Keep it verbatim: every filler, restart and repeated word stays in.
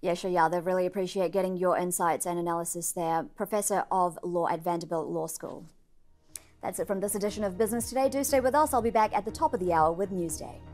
Yesha Yadav, really appreciate getting your insights and analysis there. Professor of Law at Vanderbilt Law School. That's it from this edition of Business Today. Do stay with us. I'll be back at the top of the hour with Newsday.